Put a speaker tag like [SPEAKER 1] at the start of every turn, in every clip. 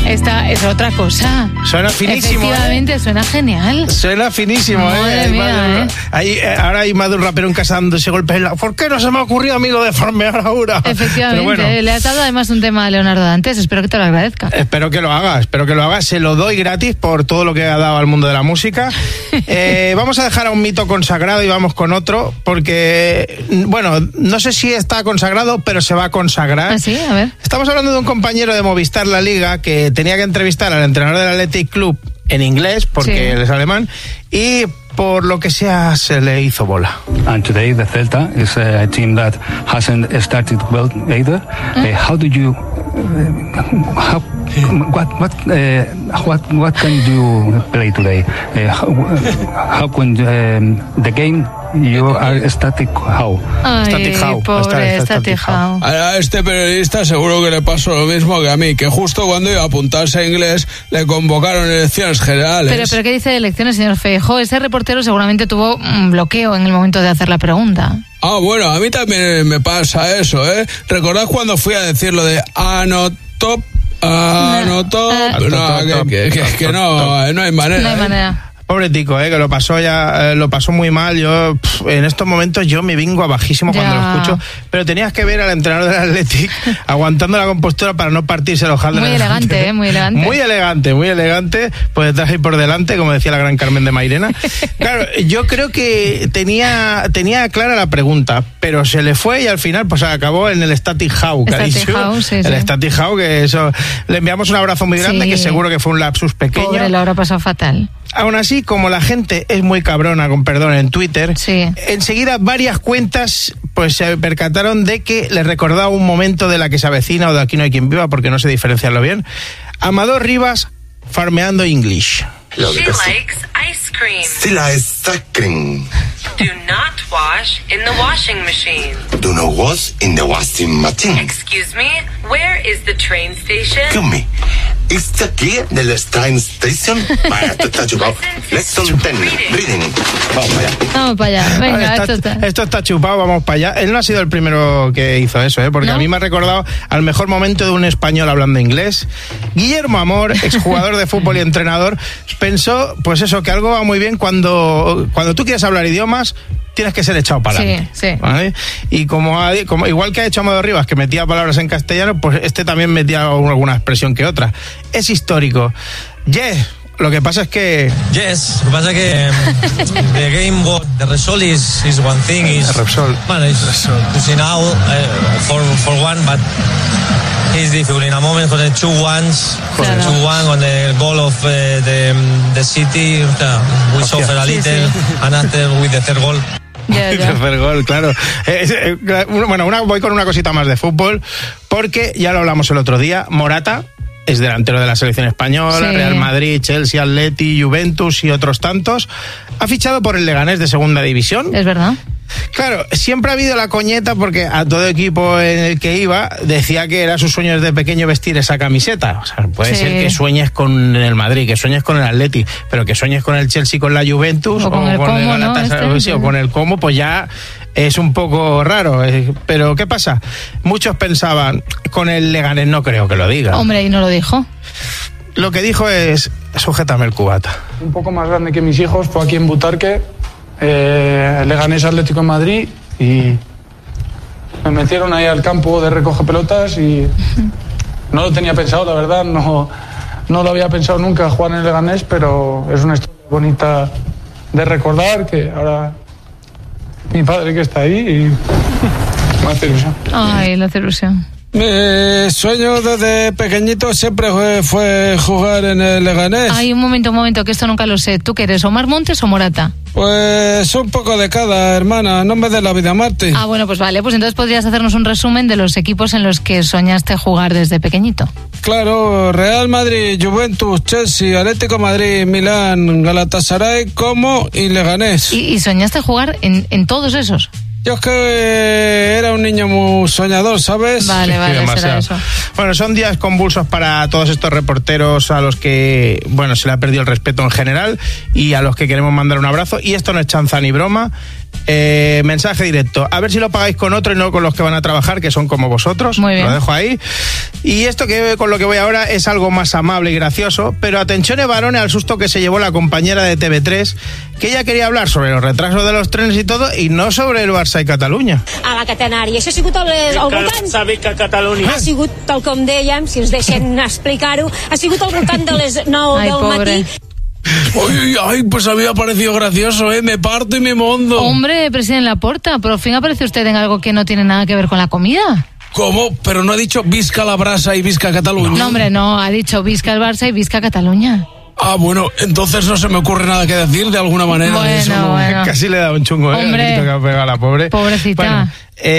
[SPEAKER 1] Esta es otra cosa.
[SPEAKER 2] Suena finísimo.
[SPEAKER 1] Efectivamente, suena genial.
[SPEAKER 2] Suena finísimo,
[SPEAKER 1] Madre mía,
[SPEAKER 2] Ahora hay más de un rapero en casa dándose golpes en la... ¿Por qué no se me ha ocurrido a mí lo de farmear ahora?
[SPEAKER 1] Efectivamente.
[SPEAKER 2] Bueno,
[SPEAKER 1] le has dado además un tema a Leonardo Dantes. Espero que te lo agradezca.
[SPEAKER 2] Espero que lo haga. Se lo doy gratis por todo lo que ha dado al mundo de la música. Vamos a dejar a un mito consagrado y vamos con otro, porque, bueno, no sé si está consagrado, pero se va a consagrar.
[SPEAKER 1] ¿Ah, sí? A ver.
[SPEAKER 2] Estamos hablando de un compañero de Movistar La Liga que tenía que entrevistar al entrenador del Athletic Club en inglés, porque él es alemán, y por lo que sea se le hizo bola.
[SPEAKER 3] And today the Celta is a team that hasn't started well either. How do you what can you play today? How can the game you are static how?
[SPEAKER 1] Ay,
[SPEAKER 2] Static how.
[SPEAKER 1] pobre Static how.
[SPEAKER 4] A este periodista seguro que le pasó lo mismo que a mí, que justo cuando iba a apuntarse a inglés le convocaron elecciones generales.
[SPEAKER 1] Pero ¿qué dice de elecciones, señor Feijóo? Ese reportero seguramente tuvo un bloqueo en el momento de hacer la pregunta.
[SPEAKER 4] Ah, bueno, a mí también me pasa eso, ¿eh? ¿Recordad cuando fui a decir lo de anotop? No, hay manera.
[SPEAKER 1] No hay manera.
[SPEAKER 2] Pobre tico, que lo pasó muy mal. Yo, en estos momentos, yo me vengo a bajísimo cuando lo escucho, pero tenías que ver al entrenador del Athletic aguantando la compostura para no partirse el ojal de la
[SPEAKER 1] elegante, muy elegante.
[SPEAKER 2] Muy elegante, por detrás y por delante, como decía la gran Carmen de Mairena. Claro, yo creo que tenía clara la pregunta, pero se le fue y al final pues acabó en el Static how, Static how, que eso, le enviamos un abrazo muy grande, que seguro que fue un lapsus pequeño.
[SPEAKER 1] Pobre, lo habrá pasado fatal.
[SPEAKER 2] Aún así, como la gente es muy cabrona, con perdón, en Twitter, enseguida varias cuentas pues se percataron de que le recordaba un momento de La que se avecina o de Aquí no hay quien viva, porque no sé diferenciarlo bien. Amador Rivas farmeando English.
[SPEAKER 5] She likes ice cream.
[SPEAKER 6] Sí, la ice cream.
[SPEAKER 5] Do not wash in the washing machine.
[SPEAKER 6] Do not wash in the washing machine.
[SPEAKER 5] Excuse me, where is the train station?
[SPEAKER 6] Excuse me, ¿está aquí de la train station? Vaya, esto está chupado. Lesson 10, reading.
[SPEAKER 1] Vamos para allá. Venga,
[SPEAKER 2] esto está chupado, vamos para allá. Él no ha sido el primero que hizo eso, porque a mí me ha recordado al mejor momento de un español hablando inglés. Guillermo Amor, exjugador de fútbol y entrenador, pensó, pues eso, que algo va muy bien cuando tú quieres hablar idiomas, tienes que ser echado para adelante.
[SPEAKER 1] Sí.
[SPEAKER 2] ¿Vale? Y como igual que ha hecho Amador Rivas, que metía palabras en castellano, pues este también metía alguna expresión que otra. Es histórico. Lo que pasa es que...
[SPEAKER 7] Yes, lo que pasa es que the game, the result is one thing. Well, it's pushing out for one, but it's difficult. In a moment, con el 2-1, con el goal of the City, we suffer a little, and after with the third goal.
[SPEAKER 2] Tercer gol, claro. Bueno, voy con una cosita más de fútbol, porque ya lo hablamos el otro día. Morata es delantero de la selección española, Real Madrid, Chelsea, Atleti, Juventus y otros tantos. Ha fichado por el Leganés de segunda división.
[SPEAKER 1] Es verdad.
[SPEAKER 2] Claro, siempre ha habido la coñeta porque a todo equipo en el que iba decía que era su sueño desde pequeño vestir esa camiseta. O sea, puede ser que sueñes con el Madrid, que sueñes con el Atleti, pero que sueñes con el Chelsea, con la Juventus o con el Galatasaray, o con el Como, pues ya es un poco raro. Pero ¿qué pasa? Muchos pensaban, con el Leganés no creo que lo diga.
[SPEAKER 1] Hombre, y no lo dijo.
[SPEAKER 2] Lo que dijo es, sujétame el cubata.
[SPEAKER 8] Un poco más grande que mis hijos, fue aquí en Butarque, Leganés Atlético de Madrid, y me metieron ahí al campo de recoge pelotas y no lo tenía pensado, la verdad, no lo había pensado nunca jugar en el Leganés, pero es una historia bonita de recordar, que ahora mi padre que está ahí y me hace ilusión.
[SPEAKER 1] Ay, le hace ilusión.
[SPEAKER 4] Mi sueño desde pequeñito siempre fue jugar en el Leganés.
[SPEAKER 1] Ay, un momento, que esto nunca lo sé. ¿Tú qué eres, Omar Montes o Morata?
[SPEAKER 4] Pues un poco de cada, hermana, no me des la vida a Marte.
[SPEAKER 1] Ah, bueno, pues vale, pues entonces podrías hacernos un resumen de los equipos en los que soñaste jugar desde pequeñito.
[SPEAKER 4] Claro, Real Madrid, Juventus, Chelsea, Atlético Madrid, Milán, Galatasaray, Como y Leganés.
[SPEAKER 1] ¿Y soñaste jugar en todos esos?
[SPEAKER 4] Yo es que era un niño muy soñador, ¿sabes?
[SPEAKER 1] Vale, será eso.
[SPEAKER 2] Bueno, son días convulsos para todos estos reporteros a los que, bueno, se le ha perdido el respeto en general y a los que queremos mandar un abrazo. Y esto no es chanza ni broma. Mensaje directo. A ver si lo pagáis con otro y no con los que van a trabajar, que son como vosotros.
[SPEAKER 1] Muy bien.
[SPEAKER 2] Lo dejo ahí. Y esto que con lo que voy ahora es algo más amable y gracioso, pero atención varones al susto que se llevó la compañera de TV3, que ella quería hablar sobre los retrasos de los trenes y todo, y no sobre el Barça i Catalunya.
[SPEAKER 9] A la catenària. Això ha sigut al voltant...
[SPEAKER 10] Sabe que Catalunya...
[SPEAKER 9] Ha sigut, tal com dèiem, si ens deixen explicar-ho, ha sigut al voltant de les 9 del matí.
[SPEAKER 4] Ay, pues a mí me ha parecido gracioso, me parto y me mondo.
[SPEAKER 1] Hombre, presidente Laporta, por fin aparece usted en algo que no tiene nada que ver con la comida.
[SPEAKER 4] ¿Cómo? Pero no ha dicho Visca la Brasa y Visca Cataluña.
[SPEAKER 1] No, hombre, no, ha dicho Visca el Barça y Visca Cataluña.
[SPEAKER 4] Ah, bueno, entonces no se me ocurre nada que decir de alguna manera.
[SPEAKER 1] Bueno,
[SPEAKER 4] eso, ¿no?
[SPEAKER 1] bueno.
[SPEAKER 2] Casi le da un chungo,
[SPEAKER 1] Hombre,
[SPEAKER 2] el grito que ha pegado a la pobre.
[SPEAKER 1] Pobrecita.
[SPEAKER 2] Bueno,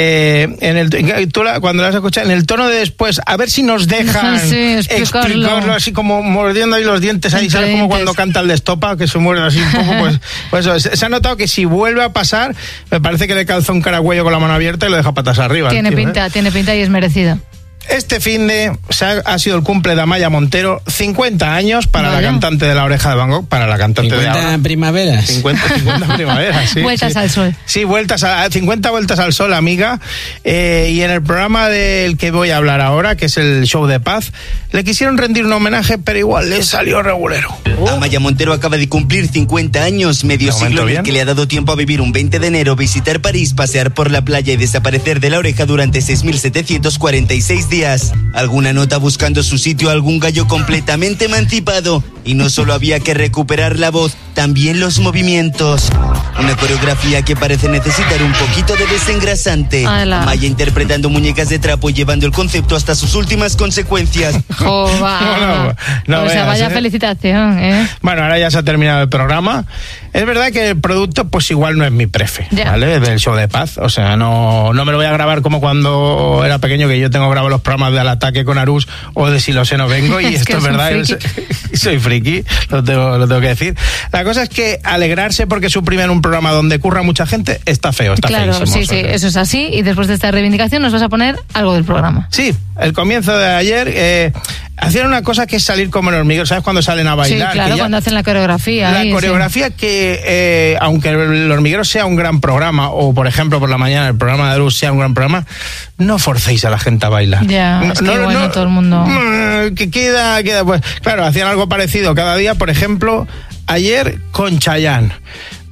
[SPEAKER 2] cuando la has escuchado, en el tono de después, a ver si nos dejan explicarlo así como mordiendo ahí los dientes, ahí sabes como cuando canta el de Estopa, que se muerde así un poco, pues eso, se ha notado que si vuelve a pasar, me parece que le calza un caragüello con la mano abierta y lo deja patas arriba.
[SPEAKER 1] Tiene pinta y es merecido.
[SPEAKER 2] Este finde ha sido el cumple de Amaya Montero, 50 años para la cantante de La Oreja de Van Gogh, para la cantante
[SPEAKER 4] 50
[SPEAKER 2] de ahora.
[SPEAKER 4] primaveras.
[SPEAKER 2] 50 primaveras, sí.
[SPEAKER 1] Vueltas al sol.
[SPEAKER 2] Sí, 50 vueltas al sol, amiga. Y en el programa del que voy a hablar ahora, que es el Show de Paz, le quisieron rendir un homenaje, pero igual le salió regulero.
[SPEAKER 11] Amaya Montero acaba de cumplir 50 años, medio siglo en el que le ha dado tiempo a vivir un 20 de enero, visitar París, pasear por la playa y desaparecer de La Oreja durante 6.746 días. Alguna nota buscando su sitio, algún gallo completamente emancipado. Y no solo había que recuperar la voz, también los movimientos. Una coreografía que parece necesitar un poquito de desengrasante. Amaya interpretando muñecas de trapo y llevando el concepto hasta sus últimas consecuencias.
[SPEAKER 1] Vaya felicitación,
[SPEAKER 2] Bueno, ahora ya se ha terminado el programa. Es verdad que el producto pues igual no es mi prefe, ¿vale? Del Show de Paz. O sea, no me lo voy a grabar como cuando era pequeño, que yo tengo grabado los programas de Al Ataque con Arús o de Si lo sé no vengo, y esto es verdad. Soy friki, lo tengo que decir. La cosa es que alegrarse porque suprimen un programa donde curra mucha gente está feo, está feísimo.
[SPEAKER 1] Sí, eso es así. Y después de esta reivindicación nos vas a poner algo del programa.
[SPEAKER 2] Sí, el comienzo de ayer hacían una cosa que es salir como el hormiguero, ¿sabes? Cuando salen a bailar.
[SPEAKER 1] Sí, claro, cuando hacen la coreografía.
[SPEAKER 2] La coreografía que, aunque el hormiguero sea un gran programa, o por ejemplo por la mañana el programa de luz sea un gran programa, no forcéis a la gente a bailar.
[SPEAKER 1] Ya, es que bueno, todo el mundo...
[SPEAKER 2] Que queda, pues claro, hacían algo parecido cada día, por ejemplo, ayer con Chayanne.